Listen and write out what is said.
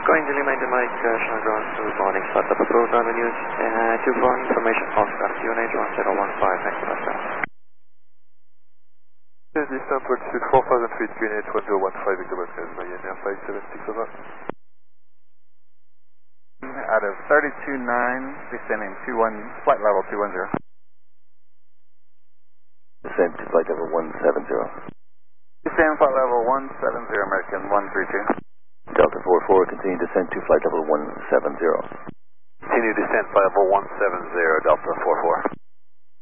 Going to remind the mic, Sean Grounds, good morning. Start up approved on the news. 2-1 information, Oscar, unit 1015, thanks for that. Yes, distance altitude 4,000 feet, unit 1015, Victor Ryanair 576 over. Out of 32.9, descending 21, flight level 210. Descend to flight level 170. Descend flight level 170, American 132. Delta 44, continue descent to flight level 170. Continue descent flight level 170, Delta 44.